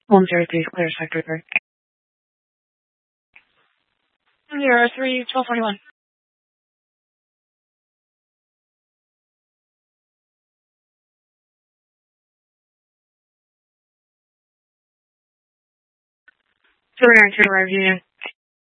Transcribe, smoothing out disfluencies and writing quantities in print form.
103, clear sector 3. 03, 1241. Two 9 to arrive, Union.